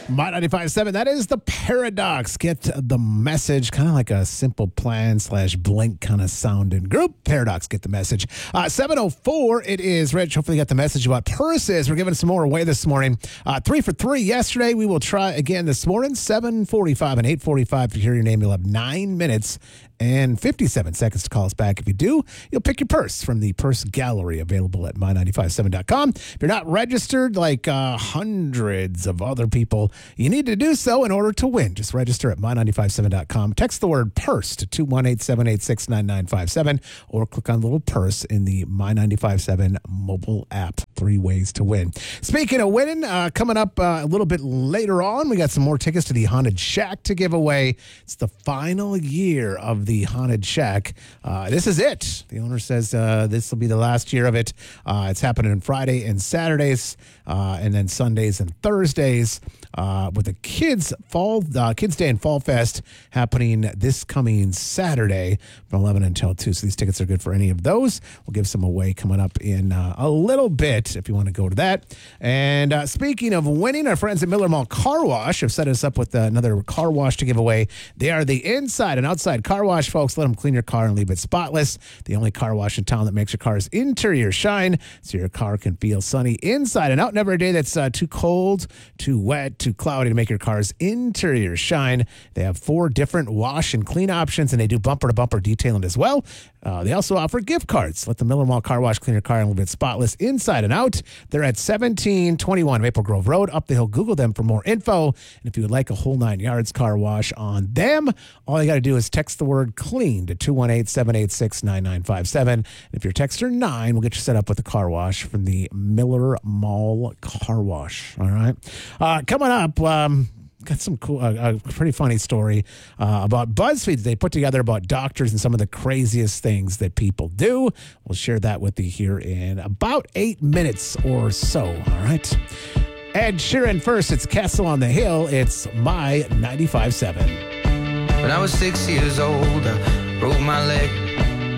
My 95.7, that is the Paradox. Get the message, kind of like a Simple Plan / Blink kind of sounding group. Paradox, get the message. 7:04, it is Rich. Hopefully you got the message about purses. We're giving some more away this morning. 3 for 3 yesterday. We will try again this morning, 7:45 and 8:45. To hear your name, you'll have 9 minutes and 57 seconds to call us back. If you do, you'll pick your purse from the purse gallery available at my957.com. If you're not registered like hundreds of other people, you need to do so in order to win. Just register at my957.com. Text the word purse to 218-786-9957 or click on the little purse in the My957 mobile app. 3 ways to win. Speaking of winning, coming up a little bit later on, we got some more tickets to the Haunted Shack to give away. It's the final year of the Haunted Shack. This is it. The owner says this will be the last year of it. It's happening on Friday and Saturdays, and then Sundays and Thursdays, with the Kids Day and Fall Fest happening this coming Saturday from 11 until 2. So these tickets are good for any of those. We'll give some away coming up in a little bit if you want to go to that. And speaking of winning, our friends at Miller Mall Car Wash have set us up with another car wash to give away. They are the inside and outside car wash folks. Let them clean your car and leave it spotless. The only car wash in town that makes your car's interior shine so your car can feel sunny inside and out. Never a day that's too cold, too wet, too cloudy to make your car's interior shine. They have 4 different wash and clean options, and they do bumper-to-bumper detailing as well. They also offer gift cards. Let the Miller Mall Car Wash clean your car and leave it spotless inside and out. They're at 1721 Maple Grove Road, up the hill. Google them for more info. And if you would like a whole 9 yards car wash on them, all you got to do is text the word clean to 218-786-9957. And if you're texter 9, we'll get you set up with a car wash from the Miller Mall Car Wash. All right. Coming up, got some cool, pretty funny story about BuzzFeed they put together about doctors and some of the craziest things that people do. We'll share that with you here in about 8 minutes or so. All right. Ed Sheeran first. It's Castle on the Hill. It's My 95.7. When I was 6 years old, I broke my leg.